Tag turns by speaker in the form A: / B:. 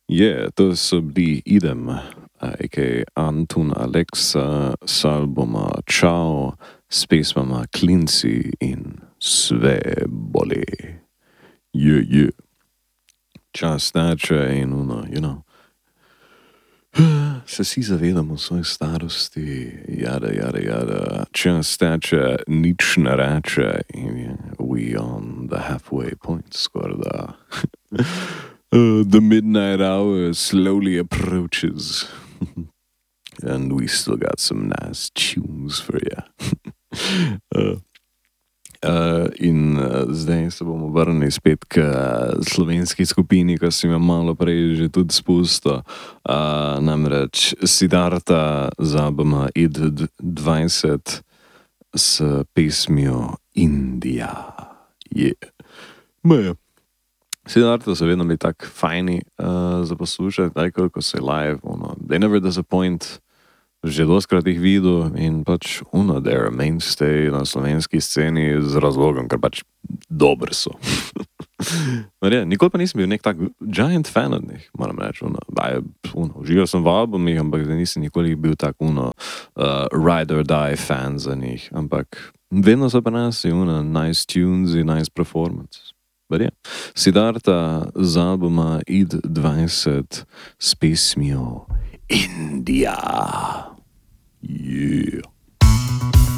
A: To so bili Idem, a.k.a. Antun Aleksa, s albuma Čao, s pesmama Klinci in Sve boli. Čas teče in se vsi zavedamo svoje starosti, jada. Čas teče, nič ne reče in we on the halfway point, skorda. The midnight hour slowly approaches and we still got some nice tunes for you. Zdaj se bomo vrnili spet k slovenski skupini, ki sem jo malo prej že tudi spustil. Namreč Siddharta z albuma ID20 s pesmijo Indija. Siddharta so vedno bili tako fajni za poslušati, ko se live, they never disappoint. Že doskrat jih videl in pač they're a mainstay na slovenski sceni z razlogom, ker pač dobri so. Nikoli pa nisem bil nek tak giant fan od njih, moram reči. Užival sem v albumih, ampak nisem nikoli bil tak ride or die fan za njih. Ampak vedno so pa nas nice tunes in nice performances. Siddharta z albuma ID20 s pesmijo Indija. Yeah.